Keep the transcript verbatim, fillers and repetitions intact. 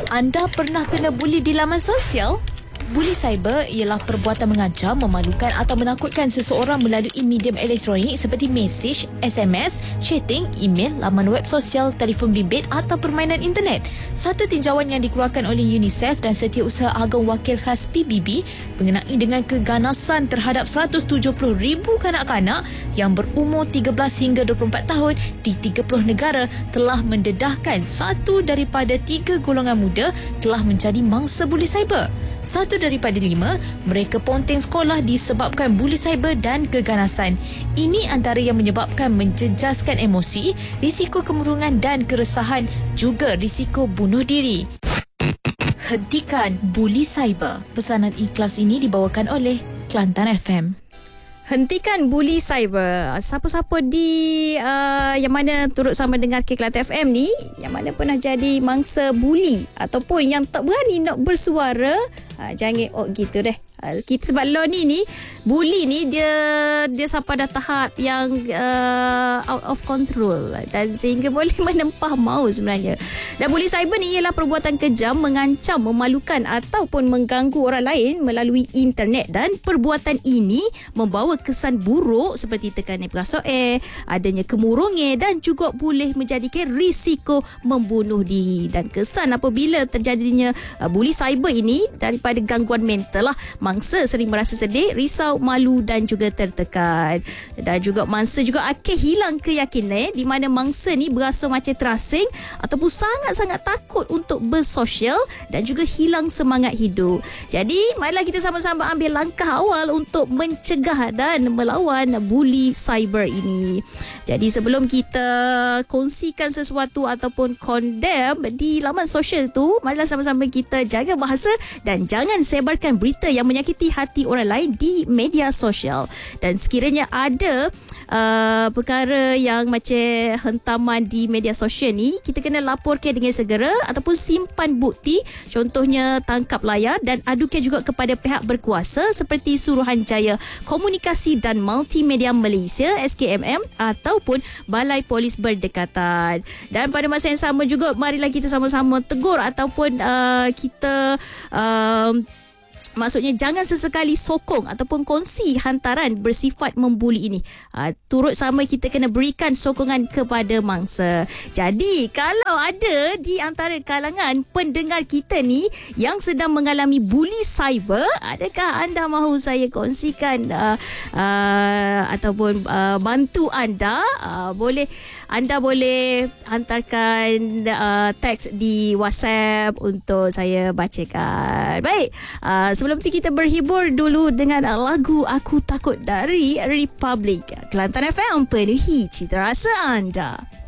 Anda pernah kena buli di laman sosial? Buli cyber ialah perbuatan mengancam, memalukan atau menakutkan seseorang melalui medium elektronik seperti mesej, S M S, chatting, email, laman web sosial, telefon bimbit atau permainan internet. Satu tinjauan yang dikeluarkan oleh UNICEF dan Setiausaha Agong Wakil Khas P B B mengenai dengan keganasan terhadap seratus tujuh puluh ribu kanak-kanak yang berumur tiga belas hingga dua puluh empat tahun di tiga puluh negara telah mendedahkan satu daripada tiga golongan muda telah menjadi mangsa buli cyber. Satu daripada lima, mereka ponteng sekolah disebabkan buli cyber dan keganasan. Ini antara yang menyebabkan menjejaskan emosi, risiko kemurungan dan keresahan, juga risiko bunuh diri. Hentikan buli cyber. Pesanan ikhlas ini dibawakan oleh Kelantan F M. Hentikan buli cyber. Siapa-siapa di uh, yang mana turut sama dengar Kelantan F M ni, yang mana pernah jadi mangsa buli ataupun yang tak berani nak bersuara, uh, jangan oh gitu deh. Uh, kita sebab law ni ni bully ni dia dia sampai dah tahap yang uh, out of control dan sehingga boleh menempah maut sebenarnya. Dan bully cyber ni ialah perbuatan kejam, mengancam, memalukan ataupun mengganggu orang lain melalui internet, dan perbuatan ini membawa kesan buruk seperti tekanan perasaan, adanya kemurungan dan juga boleh menjadikan risiko membunuh diri. Dan kesan apabila terjadinya uh, bully cyber ini daripada gangguan mental lah. Mangsa sering merasa sedih, risau, malu dan juga tertekan. Dan juga mangsa juga akan hilang keyakinan, di mana mangsa ni berasa macam terasing ataupun sangat-sangat takut untuk bersosial dan juga hilang semangat hidup. Jadi marilah kita sama-sama ambil langkah awal untuk mencegah dan melawan bully cyber ini. Jadi sebelum kita kongsikan sesuatu ataupun condemn di laman sosial tu, marilah sama-sama kita jaga bahasa dan jangan sebarkan berita yang menyakiti hati orang lain di media sosial. Dan sekiranya ada uh, perkara yang macam hentaman di media sosial ni, kita kena laporkan dengan segera ataupun simpan bukti, contohnya tangkap layar, dan adukan juga kepada pihak berkuasa seperti Suruhanjaya Komunikasi dan Multimedia Malaysia S K M M ataupun Balai Polis berdekatan. Dan pada masa yang sama juga, marilah kita sama-sama tegur ataupun uh, kita uh, maksudnya jangan sesekali sokong ataupun kongsi hantaran bersifat membuli ini. Ha, turut sama kita kena berikan sokongan kepada mangsa. Jadi kalau ada di antara kalangan pendengar kita ni yang sedang mengalami bully cyber, adakah anda mahu saya kongsikan uh, uh, ataupun uh, bantu anda? Uh, boleh anda boleh hantarkan uh, teks di WhatsApp untuk saya bacakan. Baik, uh, sebelum tu kita berhibur dulu dengan lagu Aku Takut dari Republic. Kelantan F M, penuhi cita rasa anda.